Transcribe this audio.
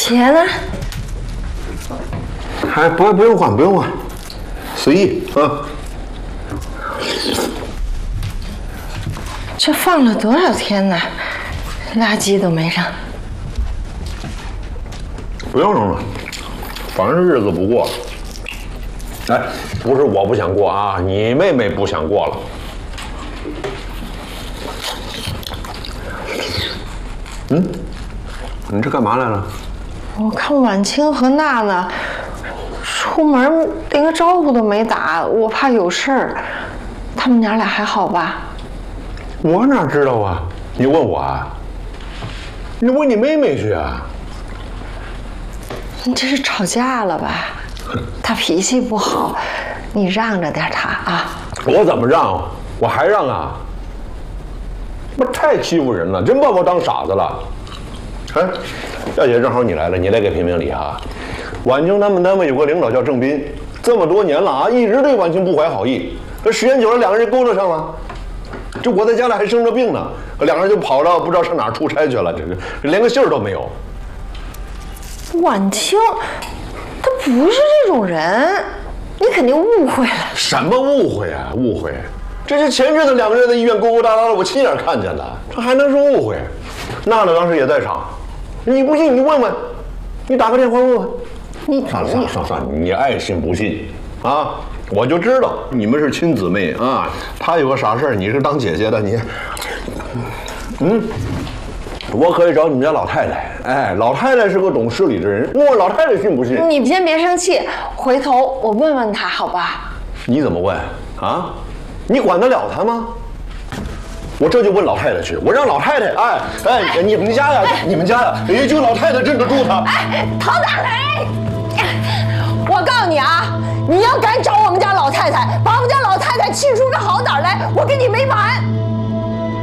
鞋呢？ 还不用换，不用换，随意啊。 这放了多少天呢？垃圾都没扔。 不用扔了，反正日子不过了。哎，不是我不想过啊，你妹妹不想过了。你这干嘛来了？ 我看婉清和娜娜出门连个招呼都没打，我怕有事儿。他们娘俩还好吧？ 我哪知道啊？你问我啊？你问你妹妹去啊？ 你这是吵架了吧？她脾气不好，你让着点她啊。 我怎么让？我还让啊？我太欺负人了，真把我当傻子了。哎，大姐，正好你来了，你来给评评理哈。婉清他们单位有个领导叫郑斌，这么多年了啊，一直对婉清不怀好意。这时间久了，两个人勾搭上了。这我在家里还生着病呢，两个人就跑到不知道上哪儿出差去了，这连个信儿都没有。 婉清，她不是这种人，你肯定误会了。 什么误会啊？误会？这是前阵子两个人在医院勾勾搭搭的，我亲眼看见的，这还能是误会？娜娜当时也在场，你不信你问问，你打个电话问问。 你算了，你爱信不信啊？我就知道你们是亲姊妹啊。她有个啥事儿，你是当姐姐的，你，我可以找你们家老太太。哎，老太太是个懂事理之人，问问老太太信不信？ 你先别生气，回头我问问她，好吧？ 你怎么问啊？你管得了她吗？我这就问老太太去，我让老太太，你们家呀，也就老太太镇得住她。 哎，陶大雷，我告诉你啊，你要敢找我们家老太太，把我们家老太太气出个好歹来，我跟你没完！